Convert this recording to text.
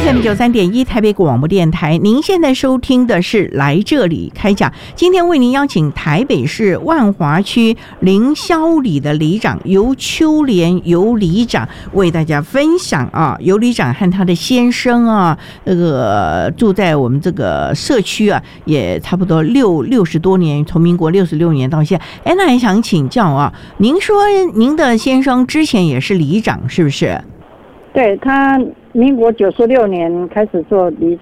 FM93.1台北广播电台，您现在收听的是来这里开讲。今天为您邀请台北市万华区凌霄里的里长尤秋莲尤里长为大家分享啊，尤里长和他的先生啊，住在我们这个社区啊，也差不多60多年，从民国66年到现在。那也想请教啊，您说您的先生之前也是里长是不是？ 对，他民国96年开始做里长。